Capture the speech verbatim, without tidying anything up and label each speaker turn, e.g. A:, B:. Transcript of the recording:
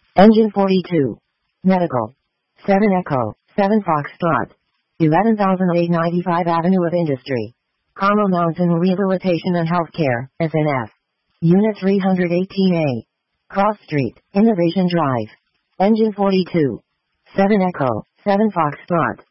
A: Engine forty-two. Medical. seven Echo, seven Foxtrot. eleven thousand eight hundred ninety-five Avenue of Industry. Carmel Mountain Rehabilitation and Healthcare, S N F. Unit three hundred eighteen A. Cross Street, Innovation Drive. Engine forty-two. seven Echo, seven Foxtrot.